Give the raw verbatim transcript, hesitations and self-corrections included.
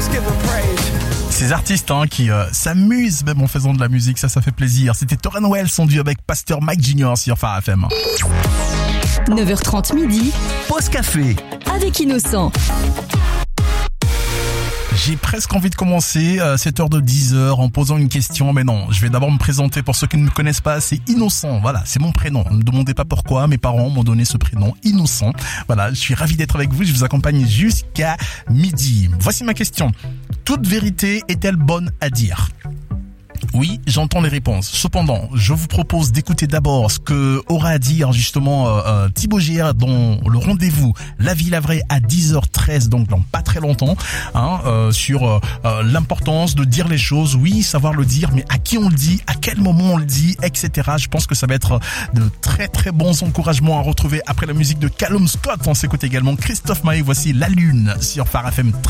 let's give him praise. Ces artistes hein, qui euh, s'amusent même en faisant de la musique, ça, ça fait plaisir. C'était Tauren Wells, son duo avec Pasteur Mike Junior sur Phare F M. neuf heures trente midi. Pause café. Avec Innocent. J'ai presque envie de commencer euh, cette heure de dix heures en posant une question, mais non, je vais d'abord me présenter pour ceux qui ne me connaissent pas, c'est Innocent, voilà, c'est mon prénom. Ne me demandez pas pourquoi, mes parents m'ont donné ce prénom, Innocent. Voilà, je suis ravi d'être avec vous, je vous accompagne jusqu'à midi. Voici ma question. Toute vérité est-elle bonne à dire ? Oui, j'entends les réponses. Cependant, je vous propose d'écouter d'abord ce que aura à dire justement euh, euh, Thibaut G R dans le rendez-vous La Vie la Vraie à dix heures treize, donc dans pas très longtemps, hein, euh, sur euh, euh, l'importance de dire les choses. Oui, savoir le dire, mais à qui on le dit, à quel moment on le dit, et cetera. Je pense que ça va être de très très bons encouragements à retrouver après la musique de Callum Scott. On s'écoute également Christophe Maé. Voici La Lune sur Phare F M.